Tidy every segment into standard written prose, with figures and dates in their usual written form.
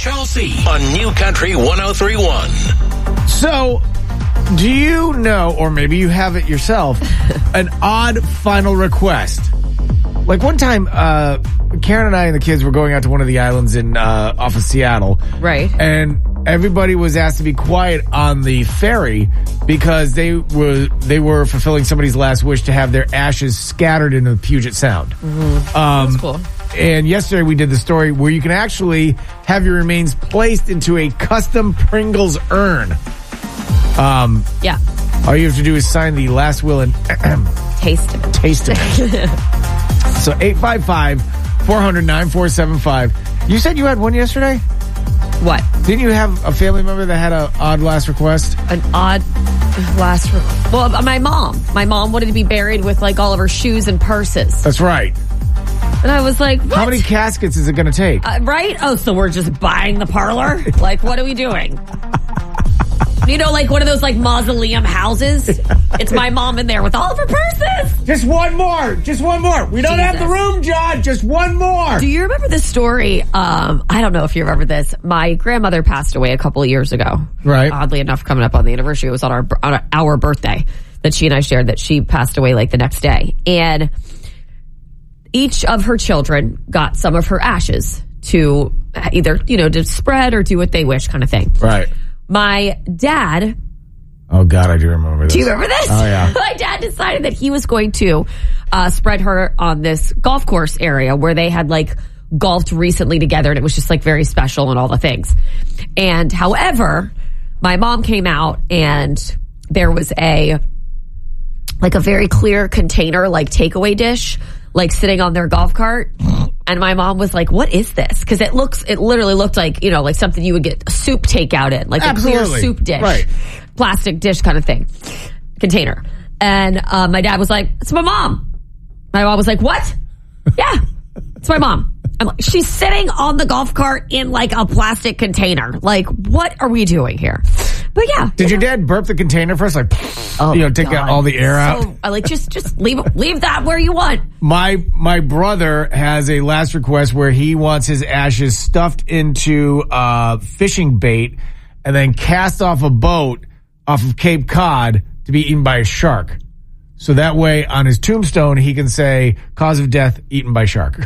Chelsea on New Country 103.1. So, do you know, or maybe you have it yourself, an odd final request? Like one time, Karen and I and the kids were going out to one of the islands in off of Seattle. Right. And everybody was asked to be quiet on the ferry because they were fulfilling somebody's last wish to have their ashes scattered in the Puget Sound. That's cool. And yesterday we did the story where you can actually have your remains placed into a custom Pringles urn. Yeah. All you have to do is sign the last will and Taste it. taste it. So 855-400-9475. You said you had one yesterday? What? Didn't you have a family member that had an odd last request? An odd last request. Well, my mom. My mom wanted to be buried with like all of her shoes and purses. That's right. And I was like, what? How many caskets is it going to take? Right? Oh, so we're just buying the parlor? Like, what are we doing? You know, like one of those like mausoleum houses? It's my mom in there with all of her purses. Just one more. Just one more. We don't have the room, John. Just one more. Do you remember this story? I don't know if you remember this. My grandmother passed away a couple of years ago. Right. Oddly enough, coming up on the anniversary. It was on our birthday that she and I shared that she passed away like the next day. And each of her children got some of her ashes to either, to spread or do what they wish kind of thing. Right. My dad... Oh, God, I do remember this. Do you remember this? Oh, yeah. My dad decided that he was going to spread her on this golf course area where they had, like, golfed recently together, and it was just, like, very special and all the things. And, however, my mom came out, and there was a very clear container, like, takeaway dish, like, sitting on their golf cart. And my mom was like, what is this? Because it literally looked like, like something you would get a soup takeout in, like Absolutely. A clear soup dish. Right. Plastic dish kind of thing. Container. And my dad was like, it's my mom. My mom was like, what? Yeah, it's my mom. I'm like, she's sitting on the golf cart in like a plastic container. Like, what are we doing here? But yeah. Did your dad burp the container first? Like, take out all the air out? So, like, just leave that where you want. My brother has a last request where he wants his ashes stuffed into fishing bait and then cast off a boat off of Cape Cod to be eaten by a shark. So that way on his tombstone he can say, cause of death, eaten by shark.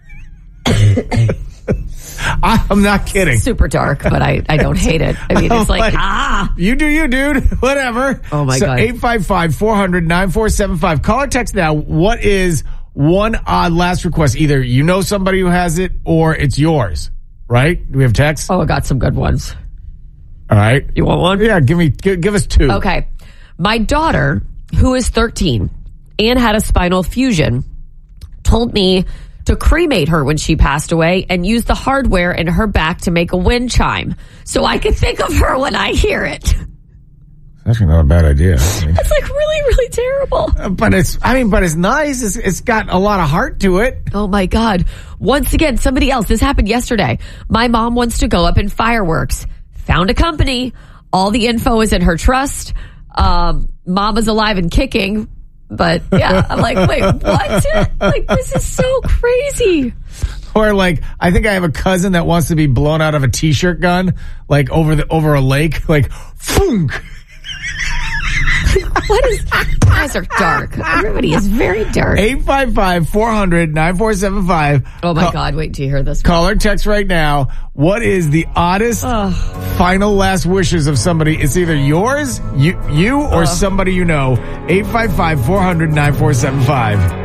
I'm not kidding. Super dark, but I don't hate it. I mean, it's like, You do you, dude. Whatever. Oh, my God. 855-400-9475. Call or text now. What is one odd last request? Either you know somebody who has it or it's yours, right? Do we have text? Oh, I got some good ones. All right. You want one? Yeah, give us two. Okay. My daughter, who is 13 and had a spinal fusion, told me to cremate her when she passed away and use the hardware in her back to make a wind chime so I can think of her when I hear it. It's actually not a bad idea. It's like really, really terrible. But it's nice. It's got a lot of heart to it. Oh my God. Once again, somebody else. This happened yesterday. My mom wants to go up in fireworks. Found a company. All the info is in her trust. Mom is alive and kicking. But yeah, I'm like, wait, what? Like, this is so crazy. Or like, I think I have a cousin that wants to be blown out of a t-shirt gun, like over a lake, like, funk. What is, you guys are dark. Everybody is very dark. 855-400-9475. Oh my God, wait till you hear this. Call or text right now. What is the oddest final last wishes of somebody? It's either yours, you or somebody you know. 855-400-9475.